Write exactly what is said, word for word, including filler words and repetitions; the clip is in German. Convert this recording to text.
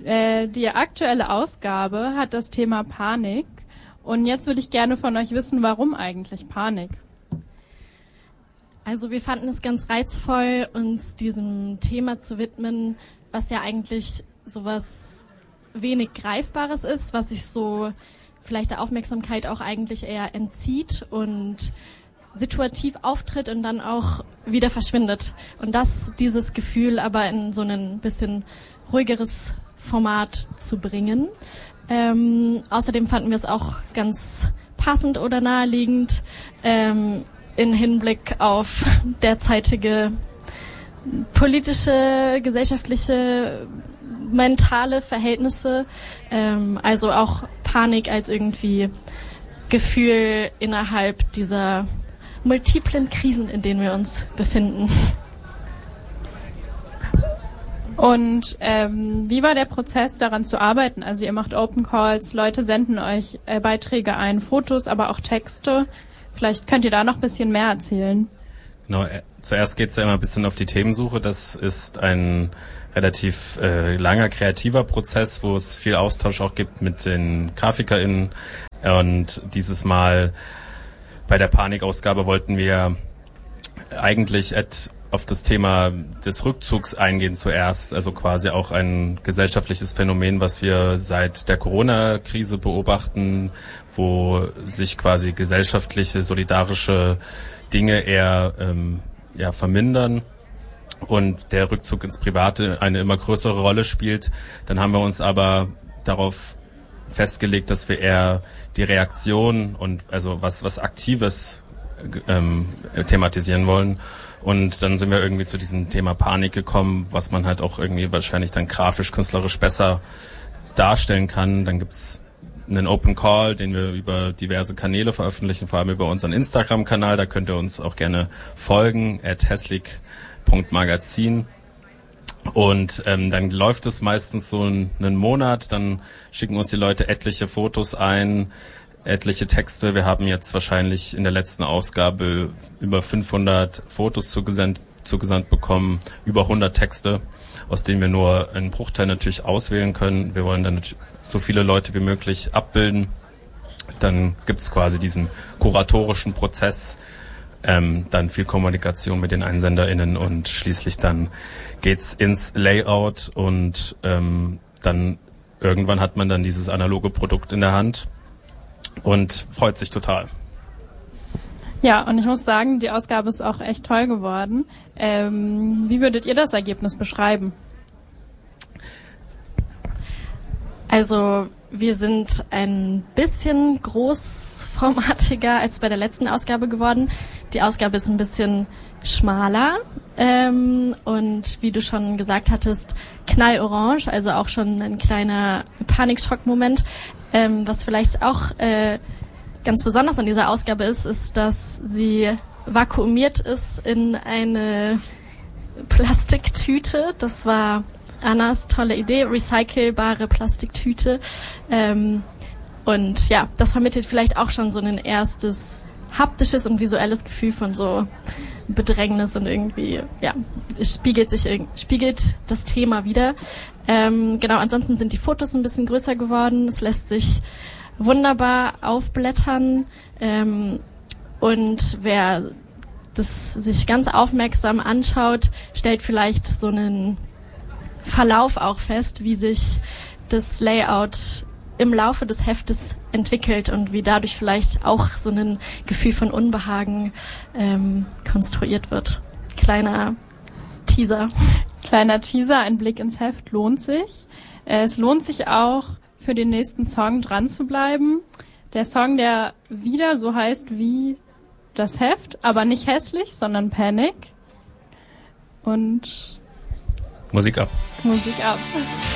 Äh, die aktuelle Ausgabe hat das Thema Panik. Und jetzt würde ich gerne von euch wissen, warum eigentlich Panik? Also wir fanden es ganz reizvoll, uns diesem Thema zu widmen, was ja eigentlich sowas wenig Greifbares ist, was sich so vielleicht der Aufmerksamkeit auch eigentlich eher entzieht und situativ auftritt und dann auch wieder verschwindet. Und das, dieses Gefühl aber in so ein bisschen ruhigeres Format zu bringen. Ähm, außerdem fanden wir es auch ganz passend oder naheliegend, ähm, in Hinblick auf derzeitige politische, gesellschaftliche, mentale Verhältnisse, ähm, also auch Panik als irgendwie Gefühl innerhalb dieser multiplen Krisen, in denen wir uns befinden. Und ähm, wie war der Prozess, daran zu arbeiten? Also ihr macht Open Calls, Leute senden euch äh, Beiträge ein, Fotos, aber auch Texte. Vielleicht könnt ihr da noch ein bisschen mehr erzählen. Genau, äh, zuerst geht's ja immer ein bisschen auf die Themensuche. Das ist ein relativ äh, langer, kreativer Prozess, wo es viel Austausch auch gibt mit den GrafikerInnen. Und dieses Mal bei der Panikausgabe wollten wir eigentlich et auf das Thema des Rückzugs eingehen zuerst, also quasi auch ein gesellschaftliches Phänomen, was wir seit der Corona-Krise beobachten, wo sich quasi gesellschaftliche, solidarische Dinge eher ähm, ja, vermindern und der Rückzug ins Private eine immer größere Rolle spielt. Dann haben wir uns aber darauf festgelegt, dass wir eher die Reaktion und also was was Aktives ähm, thematisieren wollen. Und dann sind wir irgendwie zu diesem Thema Panik gekommen, was man halt auch irgendwie wahrscheinlich dann grafisch, künstlerisch besser darstellen kann. Dann gibt's einen Open Call, den wir über diverse Kanäle veröffentlichen, vor allem über unseren Instagram-Kanal. Da könnt ihr uns auch gerne folgen, at hässlich punkt magazin. Und ähm, dann läuft es meistens so einen Monat, dann schicken uns die Leute etliche Fotos ein, etliche Texte. Wir haben jetzt wahrscheinlich in der letzten Ausgabe über fünfhundert Fotos zugesandt, zugesandt bekommen, über hundert Texte, aus denen wir nur einen Bruchteil natürlich auswählen können. Wir wollen dann so viele Leute wie möglich abbilden. Dann gibt's quasi diesen kuratorischen Prozess, ähm, dann viel Kommunikation mit den EinsenderInnen und schließlich dann geht's ins Layout und ähm, dann irgendwann hat man dann dieses analoge Produkt in der Hand und freut sich total. Ja, und ich muss sagen, die Ausgabe ist auch echt toll geworden. Ähm, wie würdet ihr das Ergebnis beschreiben? Also wir sind ein bisschen großformatiger als bei der letzten Ausgabe geworden. Die Ausgabe ist ein bisschen schmaler ähm, und wie du schon gesagt hattest, knallorange, also auch schon ein kleiner Panikschock-Moment. Ähm, was vielleicht auch äh, ganz besonders an dieser Ausgabe ist, ist, dass sie vakuumiert ist in eine Plastiktüte. Das war Annas tolle Idee, recycelbare Plastiktüte. Ähm, und ja, das vermittelt vielleicht auch schon so ein erstes haptisches und visuelles Gefühl von so Bedrängnis und irgendwie, ja, spiegelt sich, spiegelt das Thema wieder. Ähm, genau, ansonsten sind die Fotos ein bisschen größer geworden. Es lässt sich wunderbar aufblättern. Ähm, und wer das sich ganz aufmerksam anschaut, stellt vielleicht so einen Verlauf auch fest, wie sich das Layout im Laufe des Heftes entwickelt und wie dadurch vielleicht auch so ein Gefühl von Unbehagen ähm, konstruiert wird. Kleiner Teaser. Kleiner Teaser, ein Blick ins Heft lohnt sich. Es lohnt sich auch, für den nächsten Song dran zu bleiben. Der Song, der wieder so heißt wie das Heft, aber nicht hässlich, sondern Panic. Und Musik ab. Musik ab.